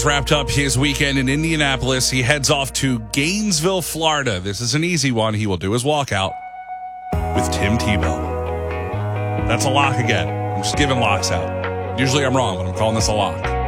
Wrapped up his weekend in Indianapolis. He heads off to Gainesville, Florida. This is an easy one. He will do his walkout with Tim Tebow. That's a lock again. I'm just giving locks out. Usually I'm wrong, but I'm calling this a lock.